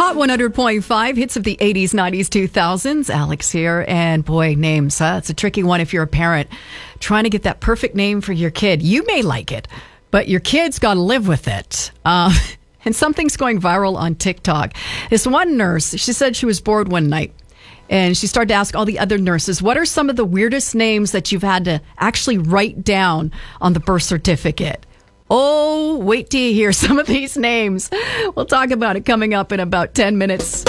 Hot 100.5, hits of the 80s, 90s, 2000s. Alex here. And boy, names, huh? It's a tricky one if you're a parent trying to get that perfect name for your kid. You may like it, but your kid's got to live with it. And something's going viral on TikTok. This one nurse, she said she was bored one night. And she started to ask all the other nurses, what are some of the weirdest names that you've had to actually write down on the birth certificate? Oh, wait till you hear some of these names. We'll talk about it coming up in about 10 minutes.